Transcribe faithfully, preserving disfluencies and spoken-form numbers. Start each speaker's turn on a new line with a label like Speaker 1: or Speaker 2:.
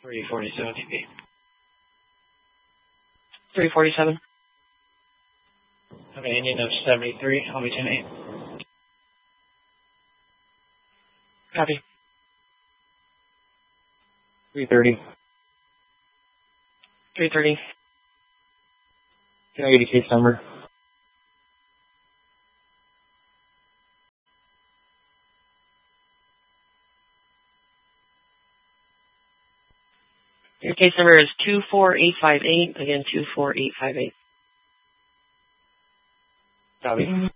Speaker 1: three forty-seven T P.
Speaker 2: three forty-seven.
Speaker 1: Okay, Indian of seventy-three, I'll be ten eight.
Speaker 2: Copy.
Speaker 3: three thirty.
Speaker 2: three thirty.
Speaker 3: Can I get a case number?
Speaker 2: Your case number is two four eight five eight. Again, two four eight five eight.
Speaker 3: Copy.